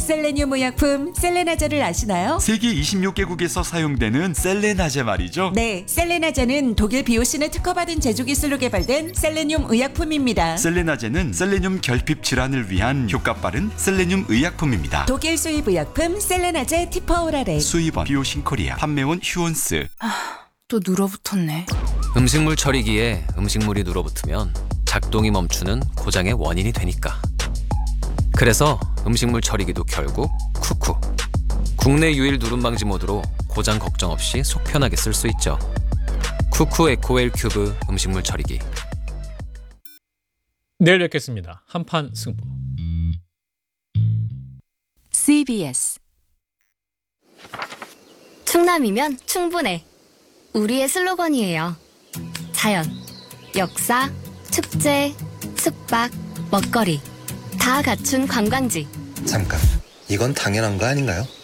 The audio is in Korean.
셀레늄 의약품 셀레나제를 아시나요? 세계 26개국에서 사용되는 셀레나제 말이죠. 네, 셀레나제는 독일 비오신에 특허받은 제조 기술로 개발된 셀레늄 의약품입니다. 셀레나제는 셀레늄 결핍 질환을 위한 효과 빠른 셀레늄 의약품입니다. 독일 수입 의약품 셀레나제 티퍼오라레. 수입원 비오신 코리아, 판매원 휴온스. 또 눌어붙었네. 음식물 처리기에 음식물이 눌어붙으면 작동이 멈추는 고장의 원인이 되니까. 그래서 음식물 처리기도 결국 쿠쿠. 국내 유일 누름 방지 모드로 고장 걱정 없이 속 편하게 쓸 수 있죠. 쿠쿠 에코웰 큐브 음식물 처리기. 내일 뵙겠습니다. 한판 승부. CBS 충남이면 충분해. 우리의 슬로건이에요. 자연, 역사, 축제, 숙박, 먹거리 다 갖춘 관광지. 잠깐, 이건 당연한 거 아닌가요?